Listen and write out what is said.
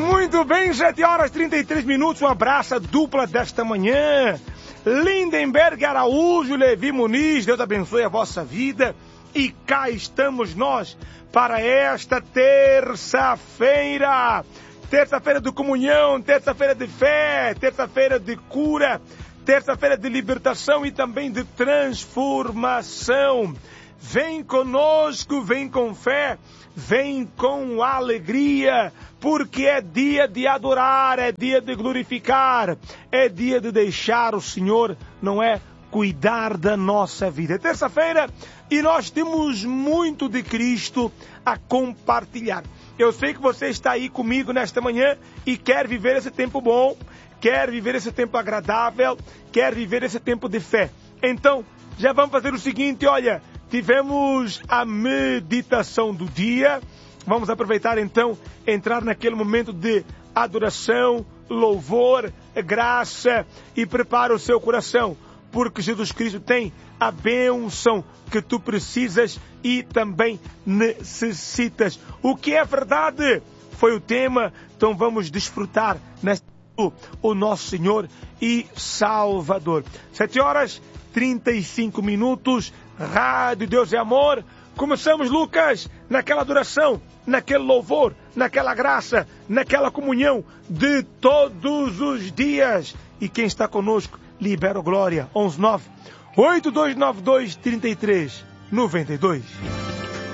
Muito bem, 7h33, um abraço dupla desta manhã. Lindenberg Araújo, Levi Muniz, Deus abençoe a vossa vida. E cá estamos nós para esta terça-feira. Terça-feira de comunhão, terça-feira de fé, terça-feira de cura, terça-feira de libertação e também de transformação. Vem conosco, vem com fé, vem com alegria, porque é dia de adorar, é dia de glorificar, é dia de deixar o Senhor, não é, cuidar da nossa vida. É terça-feira e nós temos muito de Cristo a compartilhar. Eu sei que você está aí comigo nesta manhã e quer viver esse tempo bom, quer viver esse tempo agradável, quer viver esse tempo de fé. Então, já vamos fazer o seguinte, olha, tivemos a meditação do dia. Vamos aproveitar então, entrar naquele momento de adoração, louvor, graça e prepara o seu coração, porque Jesus Cristo tem a bênção que tu precisas e também necessitas. O que é verdade foi o tema, então vamos desfrutar neste o nosso Senhor e Salvador. 7h35, Rádio Deus é Amor. Começamos, Lucas, naquela adoração, naquele louvor, naquela graça, naquela comunhão de todos os dias. E quem está conosco, libera a glória. 119-8292-3392.